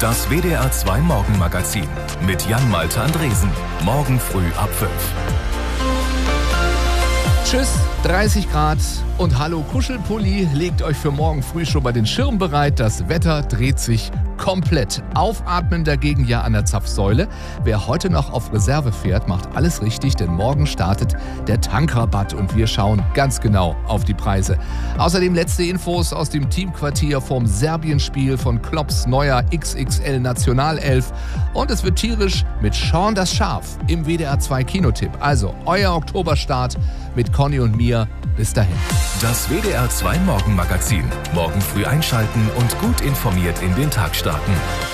Das WDR 2 Morgenmagazin mit Jan-Malte Andresen. Morgen früh ab 5. Tschüss, 30 Grad und hallo Kuschelpulli. Legt euch für morgen früh schon mal den Schirm bereit. Das Wetter dreht sich komplett. Aufatmen dagegen ja an der Zapfsäule. Wer heute noch auf Reserve fährt, macht alles richtig, denn morgen startet der Tankrabatt und wir schauen ganz genau auf die Preise. Außerdem letzte Infos aus dem Teamquartier vom Serbien-Spiel von Klopps neuer XXL Nationalelf. Und es wird tierisch mit Sean das Schaf im WDR 2 Kinotipp. Also euer Oktoberstart mit Conny und mir. Bis dahin. Das WDR 2 Morgenmagazin. Morgen früh einschalten und gut informiert in den Tag starten.